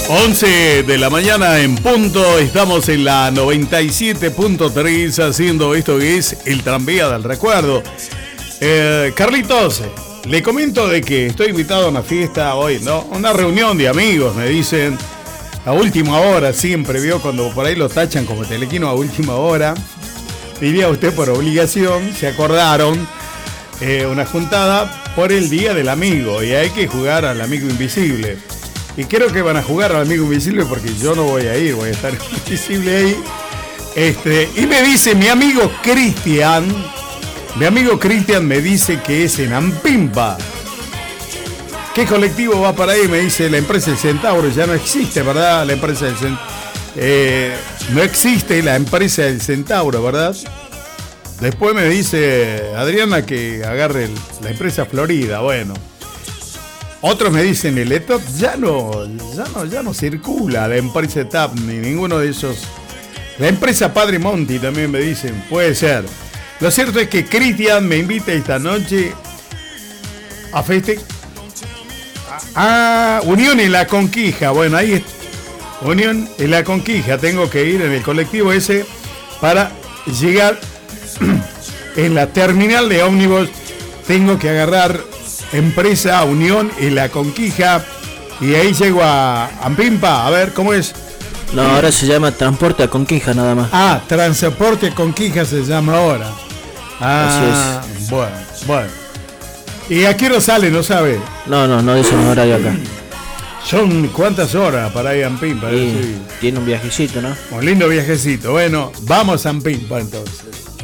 11 de la mañana en punto, estamos en la 97.3 haciendo esto que es el tranvía del recuerdo. Carlitos, le comento de que estoy invitado a una fiesta hoy, ¿no? Una reunión de amigos, me dicen, a última hora siempre, vio, cuando por ahí lo tachan como telequino a última hora. Diría usted por obligación, se acordaron, una juntada por el Día del Amigo y hay que jugar al Amigo Invisible. Y creo que van a jugar al Amigo Invisible porque yo no voy a ir, voy a estar invisible ahí. Y me dice mi amigo Cristian me dice que es en Ampimpa. ¿Qué colectivo va para ahí? Me dice la empresa del Centauro, ya no existe, ¿verdad? La empresa del Centauro. No existe la empresa del Centauro, ¿verdad? Después me dice Adriana que agarre la empresa Florida, bueno. Otros me dicen el ETAP ya no circula la empresa ETAP ni ninguno de esos. La empresa Padre Monti también me dicen, puede ser. Lo cierto es que Cristian me invita esta noche a Unión en la Conquija. Bueno, ahí está. Unión en la Conquija. Tengo que ir en el colectivo ese para llegar en la terminal de ómnibus. Tengo que agarrar empresa Unión en la Conquija y ahí llego a Ampimpa. A ver, ¿cómo es? No, ahora se llama Transporte a Conquija nada más. Ah, Transporte Conquija se llama ahora. Ah, así es. Bueno. ¿Y a qué hora sale? ¿No sabe? No dice un horario acá. ¿Son cuántas horas para ir a Ampimpa? Sí, tiene un viajecito, ¿no? Un lindo viajecito. Bueno, vamos a Ampimpa entonces.